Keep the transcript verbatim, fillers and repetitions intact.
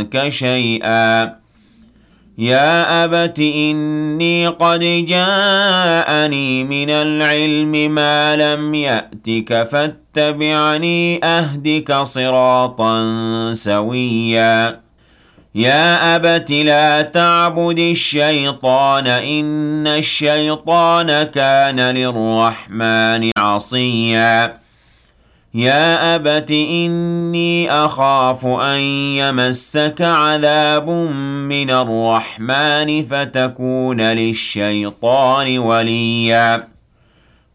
عنك شيئا يا أبت إني قد جاءني من العلم ما لم يأتك فاتبعني أهدك صراطا سويا يا أبت لا تعبد الشيطان إن الشيطان كان للرحمن عصيا يا أبت إني أخاف أن يمسك عذاب من الرحمن فتكون للشيطان وليا